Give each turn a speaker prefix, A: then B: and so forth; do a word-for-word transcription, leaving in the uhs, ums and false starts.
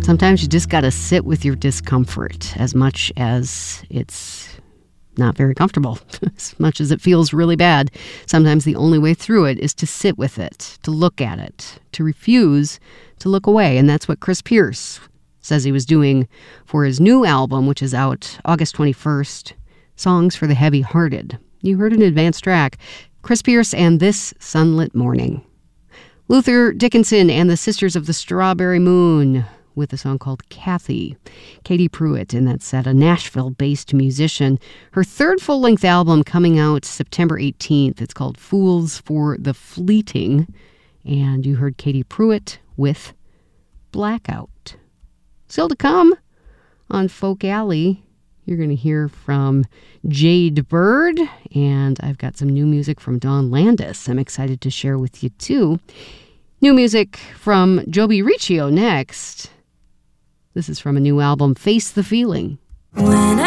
A: Sometimes you just got to sit with your discomfort as much as it's not very comfortable, as much as it feels really bad. Sometimes the only way through it is to sit with it, to look at it, to refuse to look away. And that's what Chris Pierce says he was doing for his new album, which is out August twenty-first, Songs for the Heavy-Hearted. You heard an advanced track, Chris Pierce and This Sunlit Morning. Luther Dickinson and the Sisters of the Strawberry Moon with a song called Kathy. Katie Pruitt in that set, a Nashville-based musician. Her third full-length album coming out September eighteenth. It's called Fools for the Fleeting. And you heard Katie Pruitt with Blackout. Still to come on Folk Alley, you're going to hear from Jade Bird, and I've got some new music from Dawn Landis I'm excited to share with you, too. New music from Joby Riccio next. This is from a new album, Face the Feeling.
B: When I